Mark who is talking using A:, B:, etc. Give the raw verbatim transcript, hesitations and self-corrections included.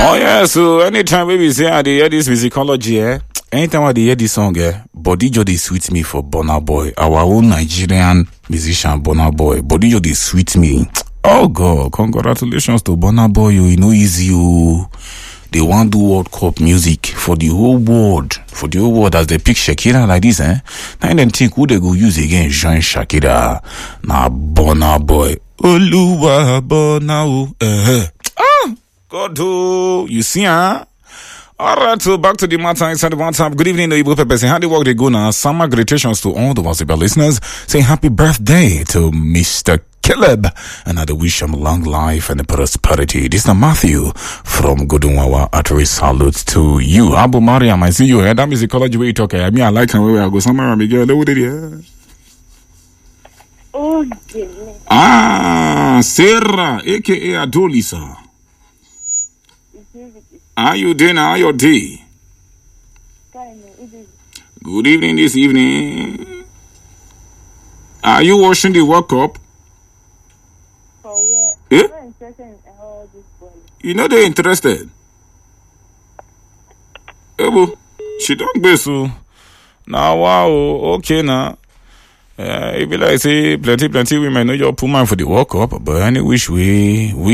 A: Oh yeah, so anytime we say I dey hear this musicology, eh? Anytime I dey hear this song, eh? Body just dey sweet me for Burna Boy, our own Nigerian musician Burna Boy. Body just dey sweet me. Oh God, congratulations to Burna Boy. You know easy, you. They want to do World Cup music for the whole world. For the whole world as they pick Shakira like this, eh? Now then think who they go use again, join Shakira. Now Burna Boy. Oluwa Burna o. Eh. Ah! God, oh, you see, huh? All right, so back to the matter inside the WhatsApp. Good evening, the Igbo Peppers. How the work they go now? Summer greetations to all the WhatsApp listeners. Say happy birthday to Mister Caleb, and I wish him long life and prosperity. This is Matthew from Godunwawa. At salute to you. Abu Mariam, I see you here. That musicology way you talk. I mean, I like how I go somewhere. Miguel, what did you?
B: Oh, goodness.
A: Ah, Sarah, aka Adolisa. How you doing? How your day? Good evening this evening. Are you watching the World Cup?
B: For where?
A: Eh?
B: I'm interested in all this ball.
A: You know they're interested. Ebo, she don't be so. Now wow, okay now. Uh, if you like say plenty, plenty women know your put man for the World Cup, but any which way we